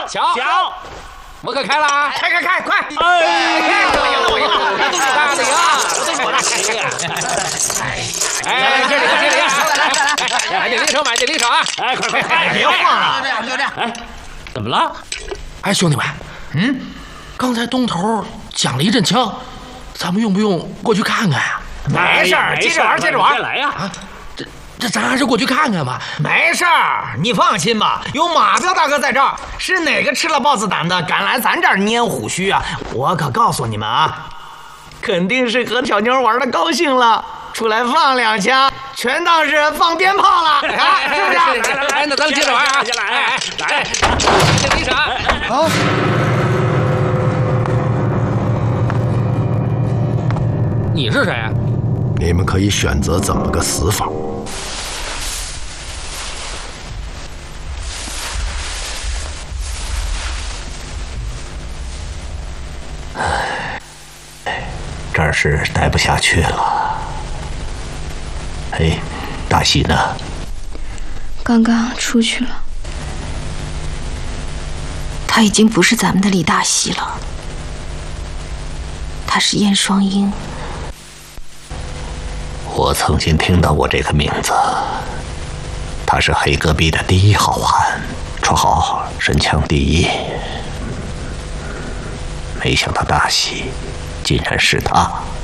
小，我可开了啊！ 开，快！ 哎，我赢了！都是他的赢，都是我的哎，接着，买点零手，啊！ 哎，快， 别晃了， 就这样。哎，怎么了？ 哎，兄弟们，刚才东头响了一阵枪，咱们用不用过去看看呀？ 没事儿，接着玩。 再来呀！ 啊，这咱还是过去看看吧。 没事儿，你放心吧，有马彪大哥在这儿，是哪个吃了豹子胆的敢来咱这儿拈虎须啊？我可告诉你们啊，肯定是和小妞玩的高兴了，出来放2枪，全当是放鞭炮了，是不是？ 来，那咱们接着玩啊！来，接着啊！你是谁啊？ 你们可以选择怎么个死法。 这儿是待不下去了。哎，大喜呢？ 刚刚出去了。他已经不是咱们的李大喜了，他是燕双鹰。 我曾经听到过这个名字，他是黑戈壁的第1好汉，绰号神枪第1。没想到大喜竟然是他。